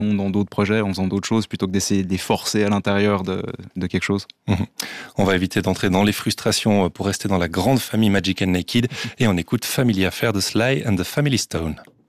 dans d'autres projets, en faisant d'autres choses, plutôt que d'essayer de les forcer à l'intérieur de quelque chose. On va éviter d'entrer dans les frustrations pour rester dans la grande famille Magic and Naked, et on écoute Family Affair de Sly and the Family Stone.